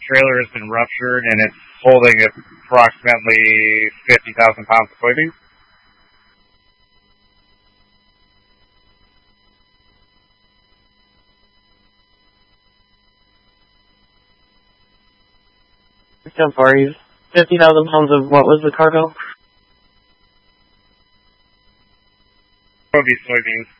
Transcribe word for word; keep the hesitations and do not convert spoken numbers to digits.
trailer has been ruptured and it's holding approximately fifty thousand pounds of soybeans. ten four, fifty thousand pounds of what was the cargo? It would be soybeans.